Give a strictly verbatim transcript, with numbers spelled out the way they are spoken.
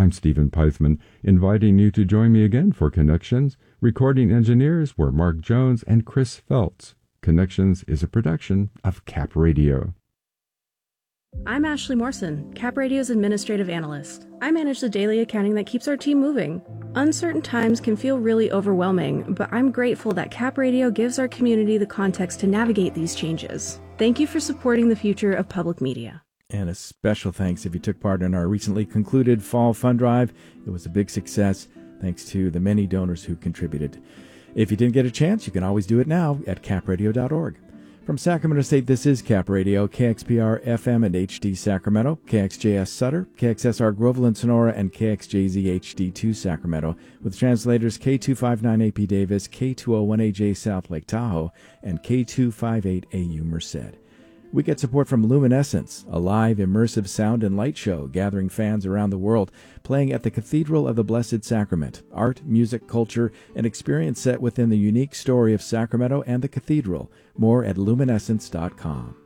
I'm Stephen Peithman, inviting you to join me again for Connections. Recording engineers were Mark Jones and Chris Feltz. Connections is a production of Cap Radio. I'm Ashley Morrison, Cap Radio's administrative analyst. I manage the daily accounting that keeps our team moving. Uncertain times can feel really overwhelming, but I'm grateful that Cap Radio gives our community the context to navigate these changes. Thank you for supporting the future of public media. And a special thanks if you took part in our recently concluded Fall Fund Drive. It was a big success, thanks to the many donors who contributed. If you didn't get a chance, you can always do it now at cap radio dot org. From Sacramento State, this is Cap Radio, K X P R F M and H D Sacramento, K X J S Sutter, K X S R Groveland Sonora, and K X J Z H D two Sacramento, with translators K two fifty-nine A P Davis, K two oh one A J South Lake Tahoe, and K two fifty-eight A U Merced. We get support from Luminescence, a live immersive sound and light show gathering fans around the world, playing at the Cathedral of the Blessed Sacrament. Art, music, culture, and experience set within the unique story of Sacramento and the cathedral. More at luminescence dot com.